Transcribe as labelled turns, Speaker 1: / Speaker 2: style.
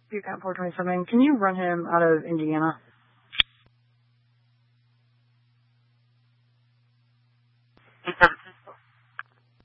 Speaker 1: Butte 427. Can you run him out of Indiana?